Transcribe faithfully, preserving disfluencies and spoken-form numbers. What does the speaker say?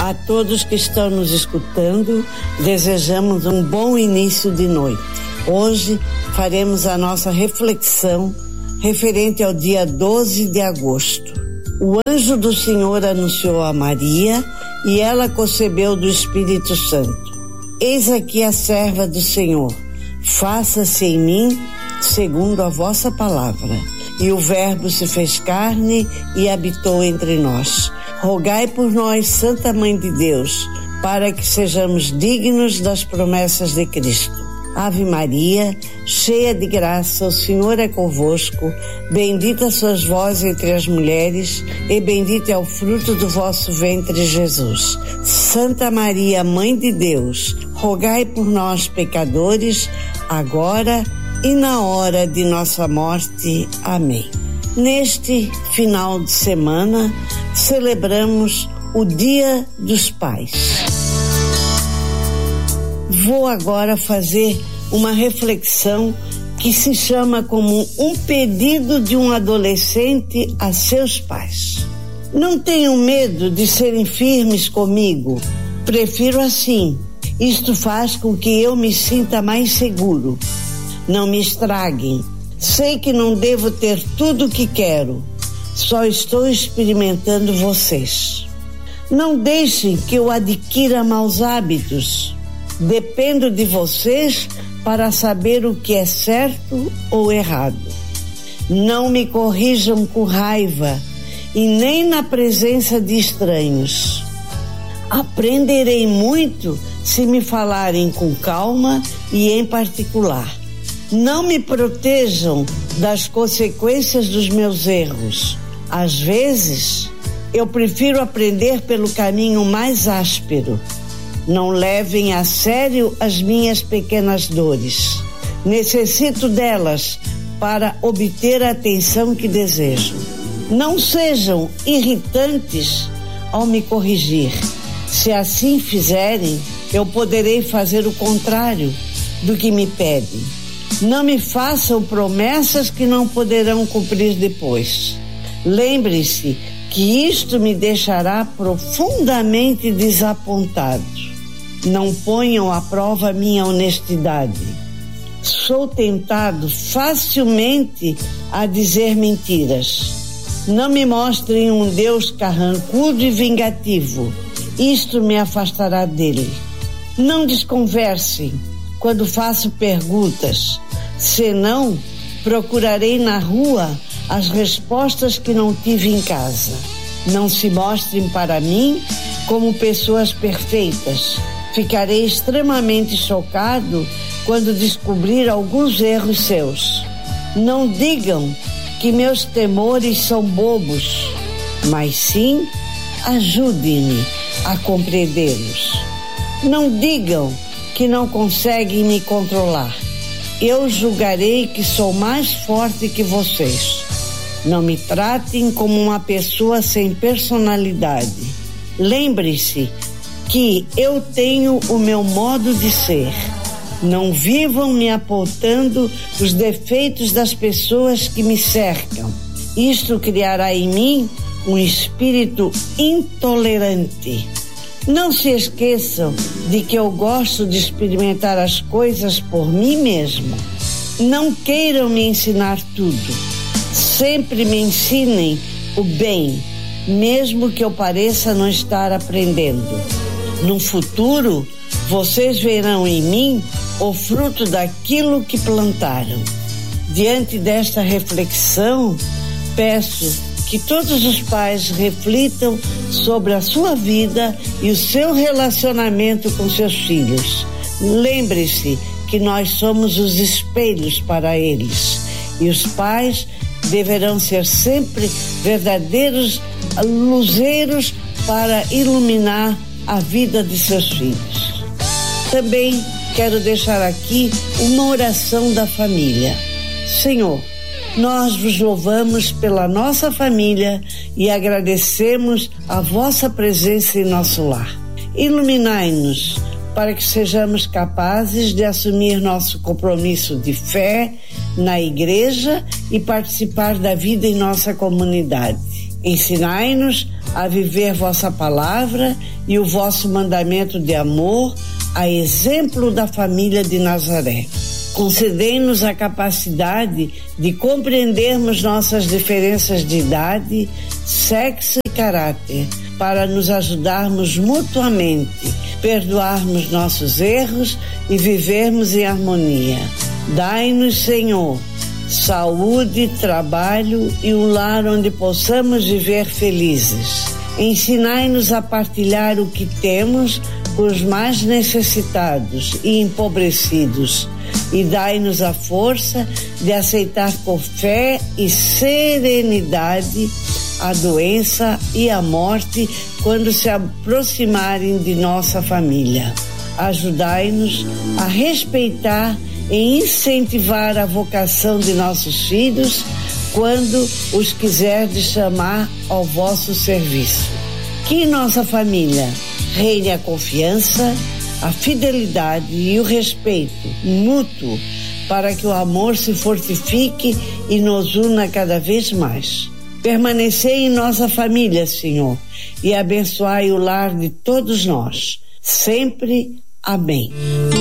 A todos que estão nos escutando, desejamos um bom início de noite. Hoje faremos a nossa reflexão referente ao dia doze de agosto. O anjo do Senhor anunciou a Maria e ela concebeu do Espírito Santo. Eis aqui a serva do Senhor, faça-se em mim segundo a vossa palavra. E o Verbo se fez carne e habitou entre nós. Rogai por nós, Santa Mãe de Deus, para que sejamos dignos das promessas de Cristo. Ave Maria, cheia de graça, o Senhor é convosco. Bendita sois vós entre as mulheres, e bendito é o fruto do vosso ventre, Jesus. Santa Maria, Mãe de Deus, rogai por nós, pecadores, agora e na hora de nossa morte. Amém. Neste final de semana, celebramos o Dia dos Pais. Vou agora fazer uma reflexão que se chama como um pedido de um adolescente a seus pais. Não tenham medo de serem firmes comigo, prefiro assim. Isto faz com que eu me sinta mais seguro. Não me estraguem. Sei que não devo ter tudo o que quero. Só estou experimentando vocês. Não deixem que eu adquira maus hábitos. Dependo de vocês para saber o que é certo ou errado. Não me corrijam com raiva e nem na presença de estranhos. Aprenderei muito se me falarem com calma e em particular. Não me protejam das consequências dos meus erros. Às vezes, eu prefiro aprender pelo caminho mais áspero. Não levem a sério as minhas pequenas dores. Necessito delas para obter a atenção que desejo. Não sejam irritantes ao me corrigir. Se assim fizerem, eu poderei fazer o contrário do que me pedem. Não me façam promessas que não poderão cumprir depois. Lembre-se que isto me deixará profundamente desapontado. Não ponham à prova minha honestidade. Sou tentado facilmente a dizer mentiras. Não me mostrem um Deus carrancudo e vingativo. Isto me afastará dele. Não desconversem quando faço perguntas. Senão, procurarei na rua as respostas que não tive em casa. Não se mostrem para mim como pessoas perfeitas. Ficarei extremamente chocado quando descobrir alguns erros seus. Não digam que meus temores são bobos, mas sim ajudem-me a compreendê-los. Não digam que não conseguem me controlar. Eu julgarei que sou mais forte que vocês. Não me tratem como uma pessoa sem personalidade. Lembre-se que eu tenho o meu modo de ser. Não vivam me apontando os defeitos das pessoas que me cercam. Isto criará em mim um espírito intolerante. Não se esqueçam de que eu gosto de experimentar as coisas por mim mesmo. Não queiram me ensinar tudo. Sempre me ensinem o bem, mesmo que eu pareça não estar aprendendo. No futuro, vocês verão em mim o fruto daquilo que plantaram. Diante desta reflexão, peço que todos os pais reflitam sobre a sua vida e o seu relacionamento com seus filhos. Lembre-se que nós somos os espelhos para eles e os pais deverão ser sempre verdadeiros luzeiros para iluminar a vida de seus filhos. Também quero deixar aqui uma oração da família. Senhor, nós vos louvamos pela nossa família e agradecemos a vossa presença em nosso lar. Iluminai-nos para que sejamos capazes de assumir nosso compromisso de fé na igreja e participar da vida em nossa comunidade. Ensinai-nos a viver vossa palavra e o vosso mandamento de amor, a exemplo da família de Nazaré. Concedei-nos a capacidade de compreendermos nossas diferenças de idade, sexo e caráter, para nos ajudarmos mutuamente, perdoarmos nossos erros e vivermos em harmonia. Dai-nos, Senhor, saúde, trabalho e um lar onde possamos viver felizes. Ensinai-nos a partilhar o que temos com os mais necessitados e empobrecidos, e dai-nos a força de aceitar com fé e serenidade a doença e a morte quando se aproximarem de nossa família. Ajudai-nos a respeitar e incentivar a vocação de nossos filhos quando os quiserdes chamar ao vosso serviço. Que em nossa família reine a confiança, a fidelidade e o respeito mútuo, para que o amor se fortifique e nos una cada vez mais. Permanecei em nossa família, Senhor, e abençoai o lar de todos nós. Sempre. Amém.